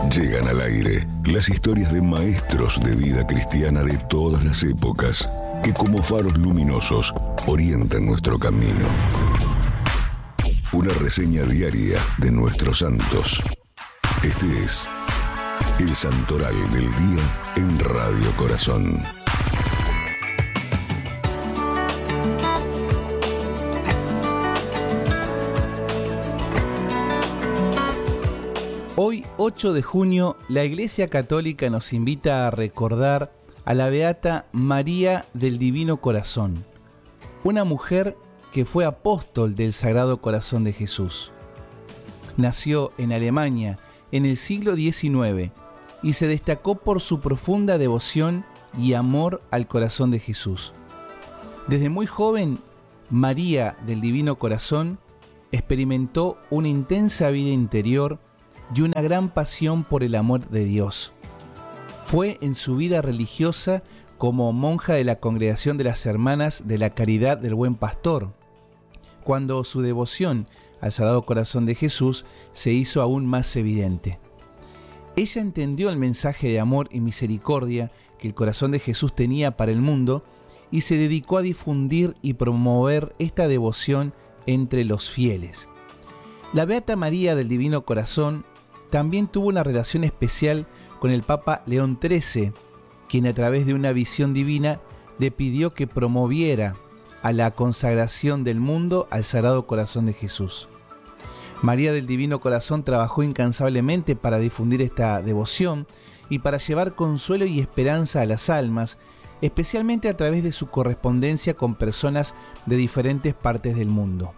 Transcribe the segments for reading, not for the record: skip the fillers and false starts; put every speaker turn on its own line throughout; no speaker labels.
Llegan al aire las historias de maestros de vida cristiana de todas las épocas, que como faros luminosos orientan nuestro camino. Una reseña diaria de nuestros santos. Este es el Santoral del Día en Radio Corazón.
Hoy, 8 de junio, la Iglesia Católica nos invita a recordar a la Beata María del Divino Corazón, una mujer que fue apóstol del Sagrado Corazón de Jesús. Nació en Alemania en el siglo XIX y se destacó por su profunda devoción y amor al corazón de Jesús. Desde muy joven, María del Divino Corazón experimentó una intensa vida interior y una gran pasión por el amor de Dios. Fue en su vida religiosa como monja de la Congregación de las Hermanas de la Caridad del Buen Pastor, cuando su devoción al Sagrado Corazón de Jesús se hizo aún más evidente. Ella entendió el mensaje de amor y misericordia que el corazón de Jesús tenía para el mundo y se dedicó a difundir y promover esta devoción entre los fieles. La Beata María del Divino Corazón también tuvo una relación especial con el Papa León XIII, quien a través de una visión divina le pidió que promoviera a la consagración del mundo al Sagrado Corazón de Jesús. María del Divino Corazón trabajó incansablemente para difundir esta devoción y para llevar consuelo y esperanza a las almas, especialmente a través de su correspondencia con personas de diferentes partes del mundo.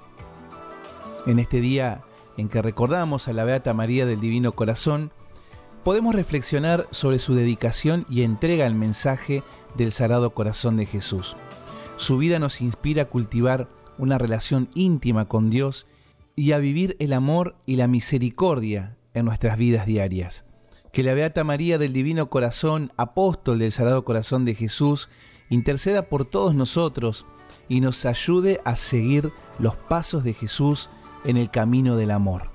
En este día en que recordamos a la Beata María del Divino Corazón, podemos reflexionar sobre su dedicación y entrega al mensaje del Sagrado Corazón de Jesús. Su vida nos inspira a cultivar una relación íntima con Dios y a vivir el amor y la misericordia en nuestras vidas diarias. Que la Beata María del Divino Corazón, apóstol del Sagrado Corazón de Jesús, interceda por todos nosotros y nos ayude a seguir los pasos de Jesús en el camino del amor.